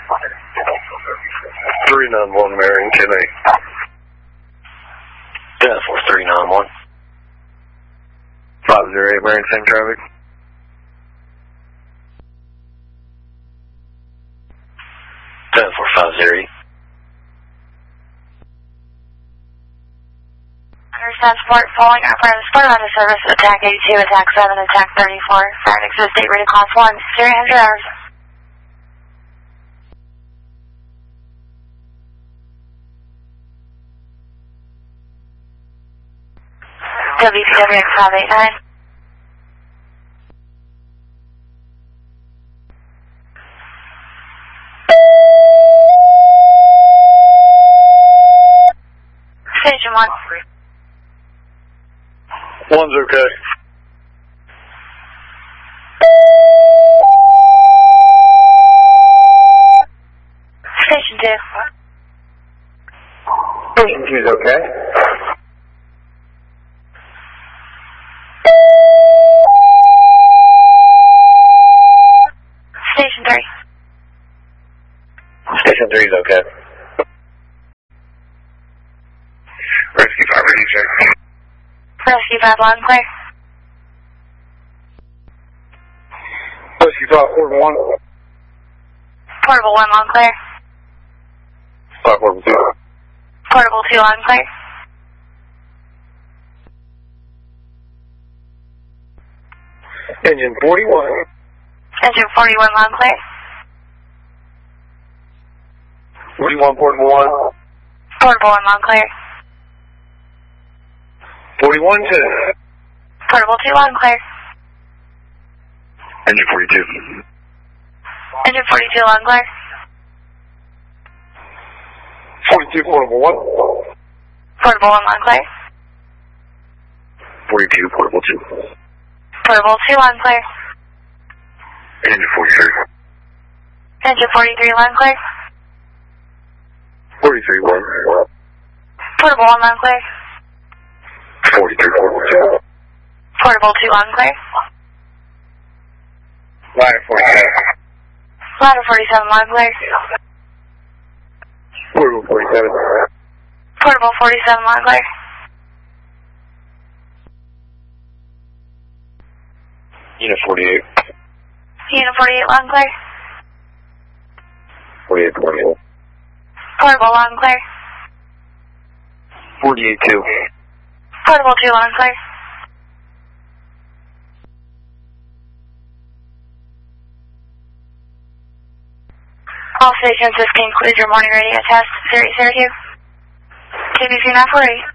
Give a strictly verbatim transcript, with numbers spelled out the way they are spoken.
three nine one, Marion, ten eight. ten four three nine one. five zero eight, Marion, same traffic. ten four five zero eight. Understand support following our friend support on the service of attack eighty-two, attack seven, attack thirty-four. Fire and exist date rated class one, three hundred hours. W P W X five eight nine. Station one. One's okay. Station two. Station two's okay. Station three. Station three's okay. Rescue five, ready, check. Rescue five, loud and clear. Rescue five, portable one. Portable one, loud and clear. five, portable two. Portable two, loud and clear. Engine forty-one. Engine forty-one, loud and clear. forty-one, portable one. Portable one, loud and clear. forty-one, two. Portable two, loud and clear. Engine forty-two. Engine forty-two, loud and clear. forty-two, portable one. Portable one, loud and clear. forty-two, portable two. Portable two, loud and clear. Engine forty-three. Engine forty-three, loud and clear. forty-three, one. Portable one, loud and clear. forty-three, portable two. Portable two, loud and clear. Ladder forty-seven. Ladder forty-seven, loud and clear. Portable forty-seven. Portable forty-seven, loud and clear. Unit forty-eight. Unit forty-eight, loud and clear. forty-eight, portable. Portable, loud and clear. forty-eight, two. Portable two, loud and clear. All stations, this concludes your morning radio test, Sirius zero two. K B C nine four eight.